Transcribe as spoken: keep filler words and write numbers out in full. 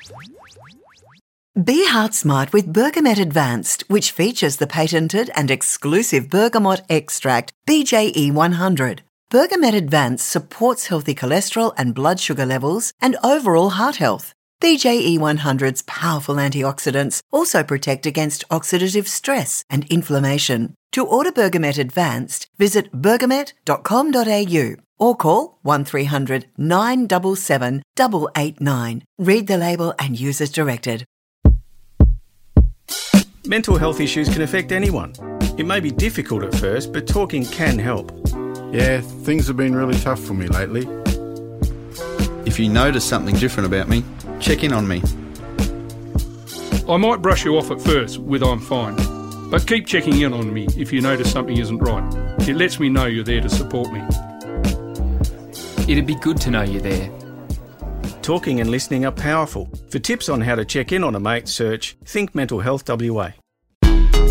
Be heart smart with Bergamet Advanced, which features the patented and exclusive bergamot extract B J E one hundred. Bergamet Advanced supports healthy cholesterol and blood sugar levels and overall heart health. B J E one hundred's powerful antioxidants also protect against oxidative stress and inflammation. To order Bergamet Advanced, visit bergamet dot com dot a u or call one three hundred nine seven seven eight eight nine. Read the label and use as directed. Mental health issues can affect anyone. It may be difficult at first, but talking can help. Yeah, things have been really tough for me lately. If you notice something different about me, check in on me. I might brush you off at first with I'm fine, but keep checking in on me if you notice something isn't right. It lets me know you're there to support me. It'd be good to know you're there. Talking and listening are powerful. For tips on how to check in on a mate, search Think Mental Health W A.